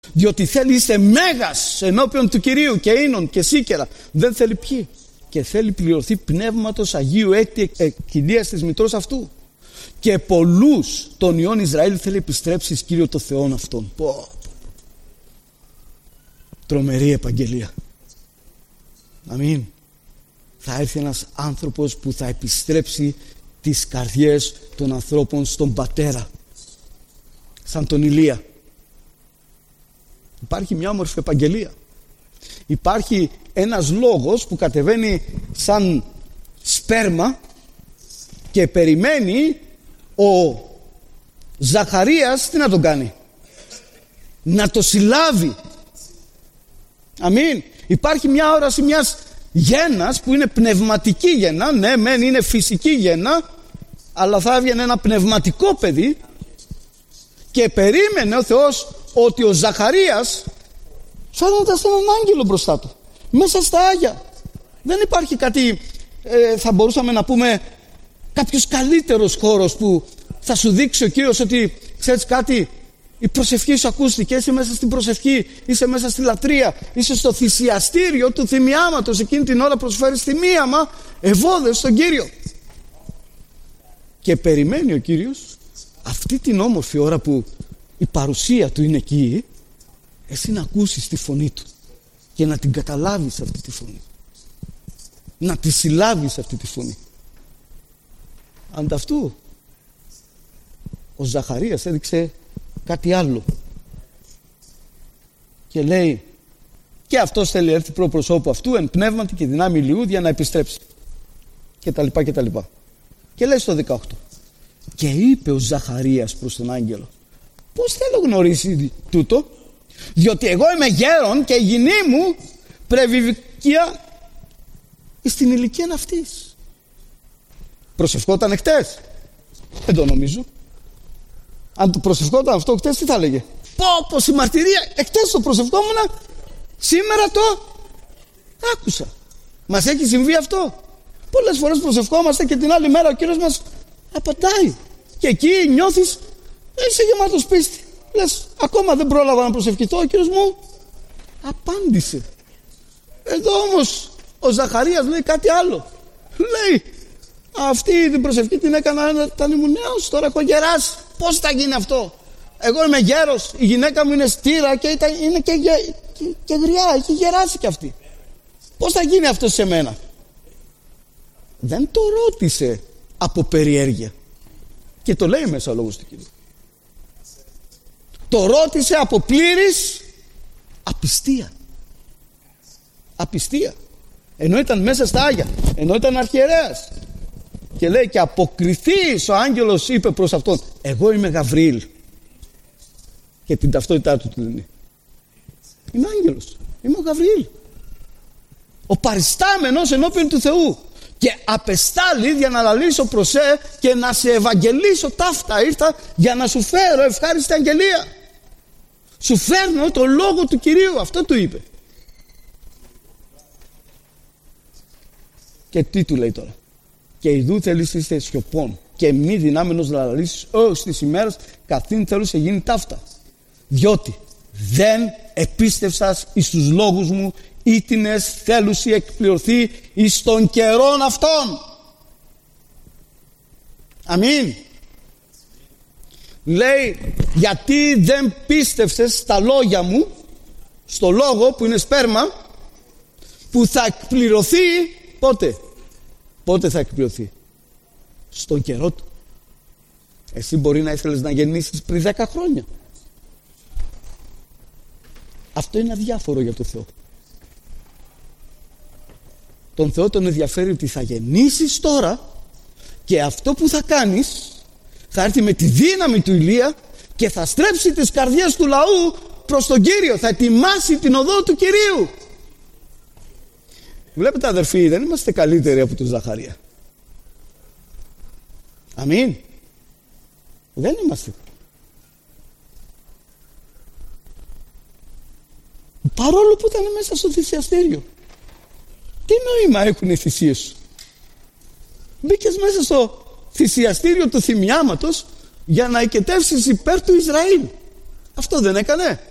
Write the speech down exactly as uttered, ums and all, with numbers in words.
Διότι θέλει, είσαι μέγας ενώπιον του Κυρίου και ίνων και σίκερα. Δεν θέλει ποιοι. Και θέλει πληρωθεί πνεύματος Αγίου έτη εκκυλίας της μητρός αυτού. Και πολλούς των ιών Ισραήλ θέλει επιστρέψεις Κύριο το Θεόν αυτόν. Πω. Τρομερή επαγγελία. Αμήν. Θα έρθει ένας άνθρωπος που θα επιστρέψει τις καρδιές των ανθρώπων στον Πατέρα. Σαν τον Ηλία. Υπάρχει μια όμορφη επαγγελία. Υπάρχει ένας λόγος που κατεβαίνει σαν σπέρμα και περιμένει ο Ζαχαρίας τι να τον κάνει? Να το συλλάβει. Αμήν. Υπάρχει μια όραση μιας γένας που είναι πνευματική γένα. Ναι, μεν είναι φυσική γένα, αλλά θα έβγαινε ένα πνευματικό παιδί. Και περίμενε ο Θεός ότι ο Ζαχαρίας φαίνεται σαν έναν άγγελο μπροστά του, μέσα στα Άγια. Δεν υπάρχει κάτι, ε, θα μπορούσαμε να πούμε, κάποιος καλύτερος χώρος που θα σου δείξει ο Κύριος ότι ξέρεις κάτι, η προσευχή σου ακούστηκε, είσαι μέσα στην προσευχή, είσαι μέσα στη λατρεία, είσαι στο θυσιαστήριο του θυμιάματος, εκείνη την ώρα προσφέρεις θυμίαμα, ευώδες στον Κύριο. Και περιμένει ο Κύριος αυτή την όμορφη ώρα που η παρουσία του είναι εκεί, εσύ να ακούσεις τη φωνή του και να την καταλάβεις αυτή τη φωνή, να τη συλλάβεις αυτή τη φωνή. Ανταυτού ο Ζαχαρίας έδειξε κάτι άλλο και λέει, και αυτός θέλει έρθει προ προσώπου αυτού εν πνεύματι και δυνάμει ηλιού για να επιστρέψει και τα λοιπά και τα λοιπά. Και λέει στο δεκαοκτώ, και είπε ο Ζαχαρίας προς τον άγγελο, πώς θέλω γνωρίσει τούτο? Διότι εγώ είμαι γέρον και η γυνή μου πρεβιβικία στην ηλικία αυτής. Προσευχόταν χτες? Δεν το νομίζω. Αν του προσευχόταν αυτό χτες, τι θα έλεγε? Πω πως η μαρτυρία, εχτες το προσευχόμουν, σήμερα το άκουσα. Μας έχει συμβεί αυτό. Πολλές φορές προσευχόμαστε και την άλλη μέρα ο Κύριος μας απαντάει. Και εκεί νιώθεις, είσαι γεμάτος πίστη. Λες, ακόμα δεν πρόλαβα να προσευχηθώ, ο Κύριος μου απάντησε. Εδώ όμως ο Ζαχαρίας λέει κάτι άλλο. Λέει, αυτή την προσευχή την έκανα όταν ήμουν νέος, τώρα έχω γεράσει. Πώς θα γίνει αυτό? Εγώ είμαι γέρος, η γυναίκα μου είναι στήρα και ήταν, είναι και, και, και, και γριά, έχει γεράσει κι αυτή. Πώς θα γίνει αυτό σε μένα? Δεν το ρώτησε από περιέργεια. Και το λέει μέσα ο λόγος του Κυρίου. Το ρώτησε από πλήρης απιστία. Απιστία. Ενώ ήταν μέσα στα Άγια, ενώ ήταν αρχιερέας. Και λέει, και αποκριθείς ο άγγελος είπε προς αυτόν, εγώ είμαι Γαβριήλ. Και την ταυτότητά του του λένε, είμαι άγγελος, είμαι ο Γαβριήλ, ο παριστάμενος ενώπιον του Θεού, και απεστάλλει για να λαλήσω προσέ και να σε ευαγγελίσω. Ταύτα ήρθα για να σου φέρω ευχάριστη αγγελία. Σου φέρνω το λόγο του Κυρίου. Αυτό του είπε. Και τι του λέει τώρα? Και ειδού θέλεις είστε σιωπών και μη δυνάμενος να λαλήσεις ως της ημέρας καθήν θέλουσε γίνει ταύτα. Διότι δεν επίστευσας εις τους λόγους μου, ήτινες θέλουσι εκπληρωθεί εις των καιρών αυτών. Αμήν. Λέει, γιατί δεν πίστευσες στα λόγια μου, στο λόγο που είναι σπέρμα, που θα εκπληρωθεί πότε? Πότε θα εκπληρωθεί? Στον καιρό του. Εσύ μπορεί να ήθελες να γεννήσεις πριν δέκα χρόνια. Αυτό είναι αδιάφορο για τον Θεό. Τον Θεό τον ενδιαφέρει ότι θα γεννήσεις τώρα και αυτό που θα κάνεις θα έρθει με τη δύναμη του Ηλία και θα στρέψει τις καρδιές του λαού προς τον Κύριο, θα ετοιμάσει την οδό του Κυρίου. Βλέπετε αδερφοί, δεν είμαστε καλύτεροι από τον Ζαχαρία. Αμήν. Δεν είμαστε. Παρόλο που ήταν μέσα στο θυσιαστήριο. Τι νόημα έχουν οι θυσίες σου? Μπήκες μέσα στο θυσιαστήριο του θυμιάματος για να οικετεύσεις υπέρ του Ισραήλ. Αυτό δεν έκανε?